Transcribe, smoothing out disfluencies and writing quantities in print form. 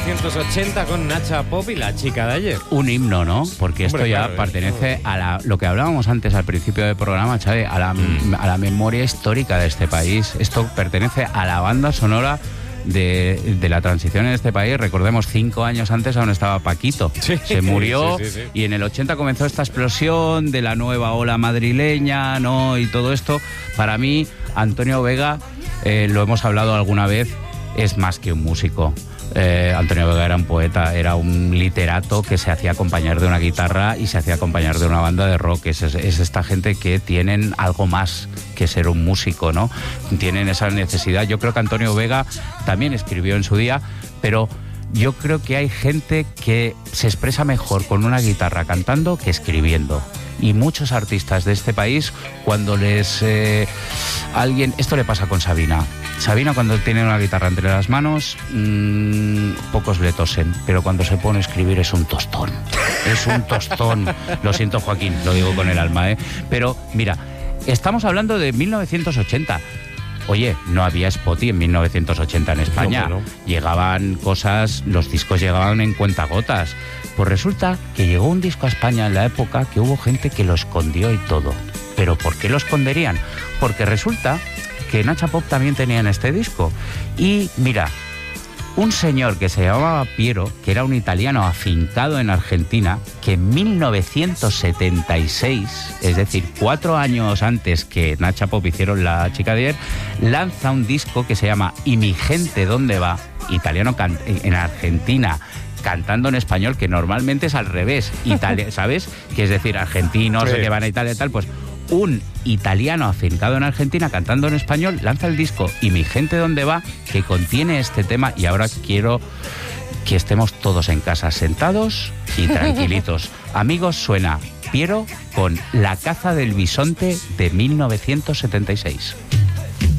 1980 con Nacha Pop y La chica de ayer. Un himno, ¿no? Porque esto ya claro, pertenece a lo que hablábamos antes al principio del programa, Xavi, a la memoria histórica de este país. Esto pertenece a la banda sonora de la transición en este país. Recordemos, 5 años antes aún estaba Paquito. Sí, se murió sí. y en el 80 comenzó esta explosión de la nueva ola madrileña, ¿no? Y todo esto. Para mí, Antonio Vega, lo hemos hablado alguna vez, es más que un músico. Antonio Vega era un poeta, era un literato que se hacía acompañar de una guitarra y se hacía acompañar de una banda de rock. Es esta gente que tienen algo más que ser un músico, ¿no? Tienen esa necesidad. Yo creo que Antonio Vega también escribió en su día, pero yo creo que hay gente que se expresa mejor con una guitarra cantando que escribiendo. Y muchos artistas de este país, cuando esto le pasa con Sabina. Sabina, cuando tiene una guitarra entre las manos, pocos le tosen, pero cuando se pone a escribir es un tostón. Es un tostón. Lo siento, Joaquín, lo digo con el alma, ¿eh? Pero mira, estamos hablando de 1980. Oye, no había Spotify en 1980 en España. No. Llegaban cosas, los discos llegaban en cuentagotas. Pues resulta que llegó un disco a España en la época que hubo gente que lo escondió y todo. ¿Pero por qué lo esconderían? Porque resulta que Nacha Pop también tenía en este disco. Y mira, un señor que se llamaba Piero, que era un italiano afincado en Argentina, que en 1976, es decir, 4 años antes que Nacha Pop hicieron La chica de ayer, lanza un disco que se llama ¿Y mi gente dónde va? Italiano en Argentina, cantando en español, que normalmente es al revés, ¿sabes? Que es decir, argentinos Sí. que van a Italia y tal, pues un italiano afincado en Argentina cantando en español lanza el disco ¿Y mi gente dónde va?, que contiene este tema. Y ahora quiero que estemos todos en casa sentados y tranquilitos. Amigos, suena Piero con La caza del bisonte de 1976.